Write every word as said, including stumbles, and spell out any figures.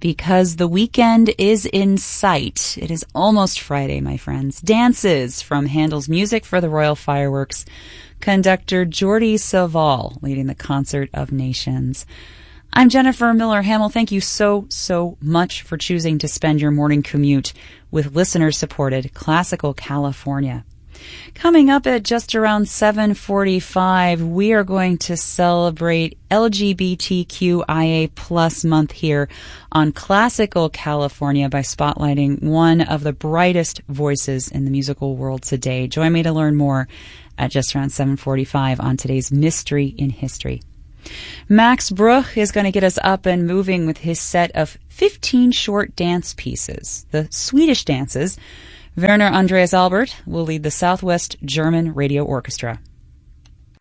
because the weekend is in sight. It is almost Friday, my friends. Dances from Handel's Music for the Royal Fireworks. Conductor Jordi Savall leading the Concert of Nations. I'm Jennifer Miller Hamill. Thank you so, so much for choosing to spend your morning commute with listener-supported Classical California. Coming up at just around seven forty-five, we are going to celebrate L G B T Q I A plus month here on Classical California by spotlighting one of the brightest voices in the musical world today. Join me to learn more at just around seven forty-five on today's Mystery in History. Max Bruch is going to get us up and moving with his set of fifteen short dance pieces, the Swedish dances. Werner Andreas Albert will lead the Southwest German Radio Orchestra.